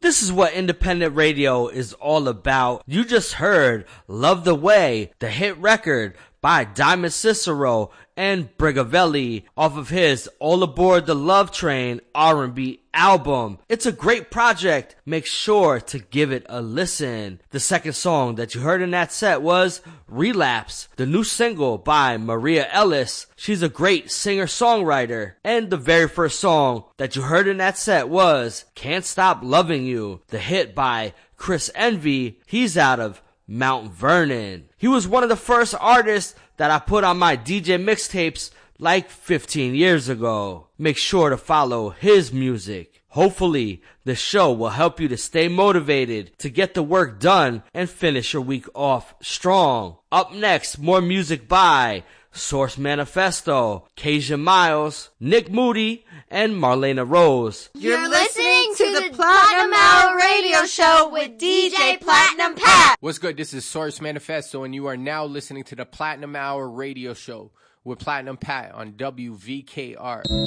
This is what independent radio is all about. You just heard Love the Way, the hit record by Diamond Cicero and Brigavelli off of his All Aboard the Love Train R&B album. It's a great project. Make sure to give it a listen. The second song that you heard in that set was Relapse, the new single by Maria Ellis. She's a great singer-songwriter. And the very first song that you heard in that set was Can't Stop Loving You, the hit by Chris Envy. He's out of Mount Vernon. He was one of the first artists that I put on my DJ mixtapes like 15 years ago. Make sure to follow his music. Hopefully, the show will help you to stay motivated to get the work done and finish your week off strong. Up next, more music by Source Manifesto, Kasia Miles, Nick Moody, and Marlena Rose. You're listening to the Platinum Hour Radio Show with DJ Platinum Pat. What's good? This is Source Manifesto, and you are now listening to the Platinum Hour Radio Show with Platinum Pat on WVKR.